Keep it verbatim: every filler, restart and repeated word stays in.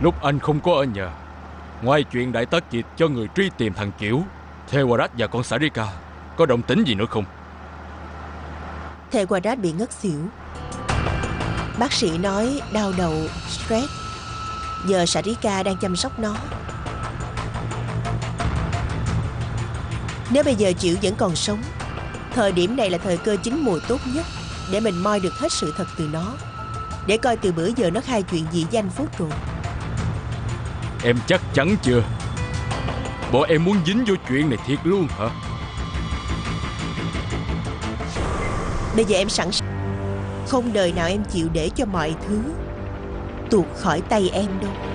Lúc anh không có ở nhà, ngoài chuyện đại tá Kiệt cho người truy tìm thằng Kiểu, Theodoras và con Sarika có động tĩnh gì nữa không? Theodoras bị ngất xỉu. Bác sĩ nói đau đầu, stress. Giờ Sarika đang chăm sóc nó. Nếu bây giờ Chịu vẫn còn sống, thời điểm này là thời cơ chín mùi tốt nhất để mình moi được hết sự thật từ nó, để coi từ bữa giờ nó khai chuyện gì với anh Phúc rồi. Em chắc chắn chưa? Bộ em muốn dính vô chuyện này thiệt luôn hả? Bây giờ em sẵn sàng. Không đời nào em chịu để cho mọi thứ tuột khỏi tay em đâu.